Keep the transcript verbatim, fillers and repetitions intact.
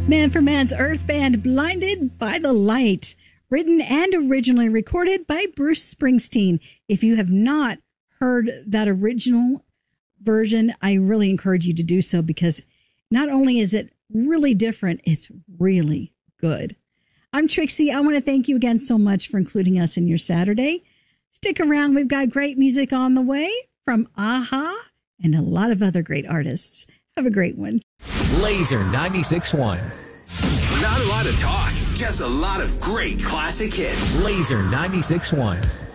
Man for Man's Earth Band, Blinded by the Light, written and originally recorded by Bruce Springsteen. If you have not heard that original version, I really encourage you to do so, because not only is it really different, it's really good. I'm Trixie. I want to thank you again so much for including us in your Saturday. Stick around. We've got great music on the way from a-ha and a lot of other great artists. Have a great one. Laser ninety-six point one. Not a lot of talk, just a lot of great classic hits. Laser ninety-six point one.